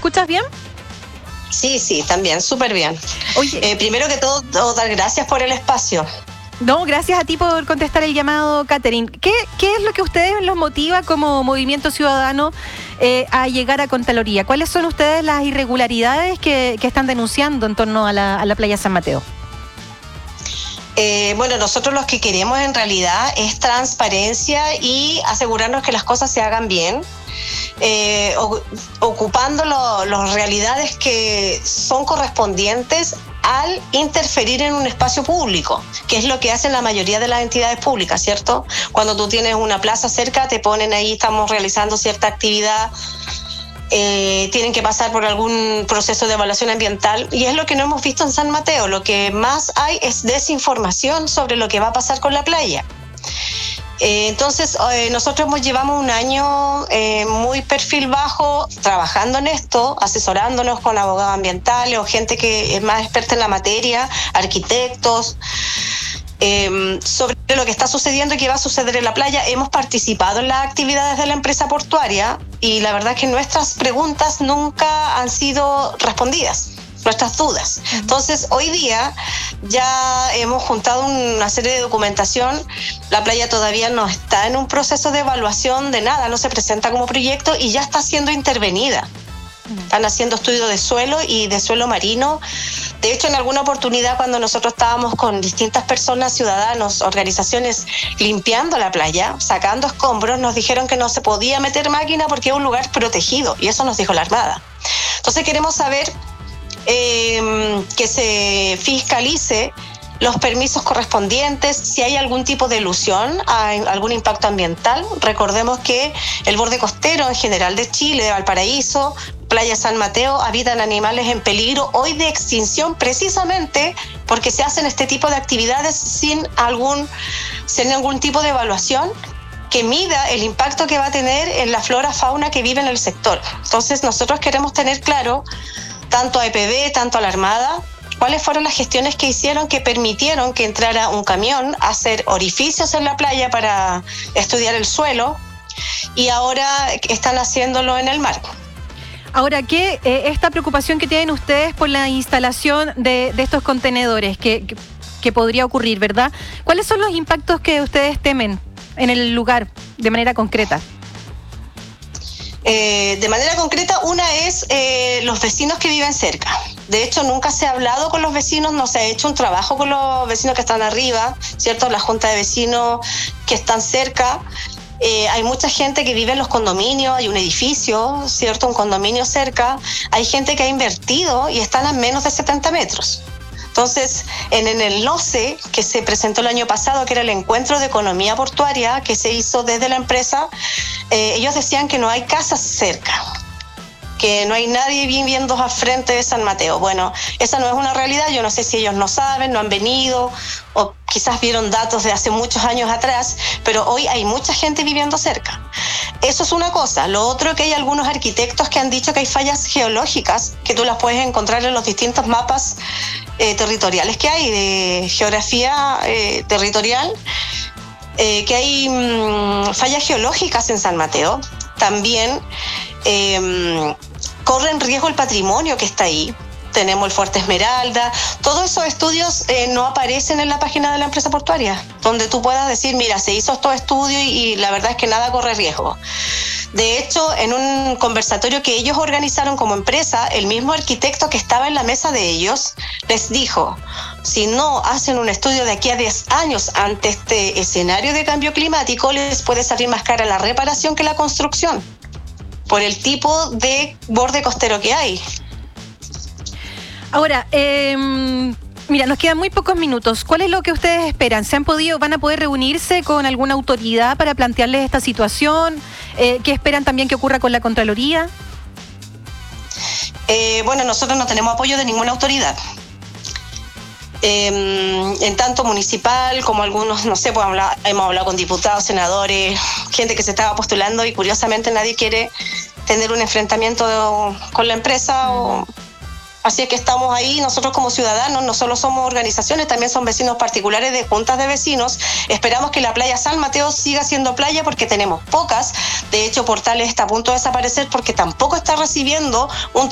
escuchas bien? Sí, también, súper bien. Oye, Primero que todo, dar gracias por el espacio. no, gracias a ti por contestar el llamado, Catherine. ¿Qué es lo que a ustedes los motiva como Movimiento Ciudadano a llegar a Contraloría? ¿Cuáles son ustedes las irregularidades que están denunciando en torno a la playa San Mateo? Bueno, nosotros lo que queremos en realidad es transparencia y asegurarnos que las cosas se hagan bien, ocupando las realidades que son correspondientes al interferir en un espacio público, que es lo que hacen la mayoría de las entidades públicas, ¿cierto? Cuando tú tienes una plaza cerca, te ponen ahí, estamos realizando cierta actividad, tienen que pasar por algún proceso de evaluación ambiental, y es lo que no hemos visto en San Mateo. Lo que más hay es desinformación sobre lo que va a pasar con la playa. Entonces, nosotros llevamos un año muy perfil bajo trabajando en esto, asesorándonos con abogados ambientales o gente que es más experta en la materia, arquitectos, sobre lo que está sucediendo y qué va a suceder en la playa. Hemos participado en las actividades de la empresa portuaria y la verdad es que nuestras preguntas nunca han sido respondidas, nuestras dudas. Entonces, hoy día ya hemos juntado una serie de documentación. La playa todavía no está en un proceso de evaluación de nada, no se presenta como proyecto y ya está siendo intervenida. Están haciendo estudios de suelo y de suelo marino. De hecho, en alguna oportunidad, cuando nosotros estábamos con distintas personas, ciudadanos, organizaciones, limpiando la playa, sacando escombros, nos dijeron que no se podía meter máquina porque es un lugar protegido, y eso nos dijo la Armada. Entonces queremos saber que se fiscalice los permisos correspondientes, si hay algún tipo de ilusión, algún impacto ambiental. Recordemos que el borde costero en general de Chile, de Valparaíso, Playa San Mateo, habitan animales en peligro hoy de extinción, precisamente porque se hacen este tipo de actividades sin algún tipo de evaluación que mida el impacto que va a tener en la flora, fauna que vive en el sector. Entonces nosotros queremos tener claro, tanto a EPB, tanto a la Armada, cuáles fueron las gestiones que hicieron que permitieron que entrara un camión a hacer orificios en la playa para estudiar el suelo, y ahora están haciéndolo en el mar. Ahora, ¿qué esta preocupación que tienen ustedes por la instalación de estos contenedores que podría ocurrir, ¿verdad? ¿Cuáles son los impactos que ustedes temen en el lugar de manera concreta? De manera concreta, una es los vecinos que viven cerca. De hecho, nunca se ha hablado con los vecinos, no se ha hecho un trabajo con los vecinos que están arriba, ¿cierto? La junta de vecinos que están cerca. Hay mucha gente que vive en los condominios, hay un edificio, ¿cierto? Un condominio cerca. Hay gente que ha invertido y están a menos de 70 metros. Entonces, en el NOCE, que se presentó el año pasado, que era el encuentro de economía portuaria que se hizo desde la empresa, ellos decían que no hay casas cerca, que no hay nadie viviendo al frente de San Mateo. Bueno, esa no es una realidad. Yo no sé si ellos no saben, no han venido, o quizás vieron datos de hace muchos años atrás, pero hoy hay mucha gente viviendo cerca. Eso es una cosa. Lo otro es que hay algunos arquitectos que han dicho que hay fallas geológicas, que tú las puedes encontrar en los distintos mapas territoriales que hay, de geografía territorial, que hay fallas geológicas en San Mateo. También corre en riesgo el patrimonio que está ahí. Tenemos el Fuerte Esmeralda. Todos esos estudios no aparecen en la página de la empresa portuaria, donde tú puedas decir, mira, se hizo estos estudios y la verdad es que nada corre riesgo. De hecho, en un conversatorio que ellos organizaron como empresa, el mismo arquitecto que estaba en la mesa de ellos les dijo, si no hacen un estudio de aquí a 10 años ante este escenario de cambio climático, les puede salir más cara la reparación que la construcción, por el tipo de borde costero que hay. Ahora, mira, nos quedan muy pocos minutos. ¿Cuál es lo que ustedes esperan? ¿Van a poder reunirse con alguna autoridad para plantearles esta situación? ¿Qué esperan también que ocurra con la Contraloría? Bueno, nosotros no tenemos apoyo de ninguna autoridad. En tanto municipal como algunos, no sé, pues hemos hablado con diputados, senadores, gente que se estaba postulando, y curiosamente nadie quiere tener un enfrentamiento con la empresa. Así es que estamos ahí, nosotros como ciudadanos, no solo somos organizaciones, también son vecinos particulares de juntas de vecinos. Esperamos que la playa San Mateo siga siendo playa, porque tenemos pocas. De hecho, Portales está a punto de desaparecer porque tampoco está recibiendo un